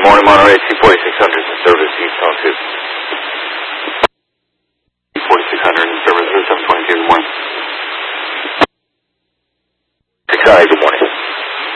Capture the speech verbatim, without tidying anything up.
Morning, Monterey, T forty-six hundred in service, Eastbound two. T forty-six hundred in service, seven twenty-two, good morning. Six, good morning.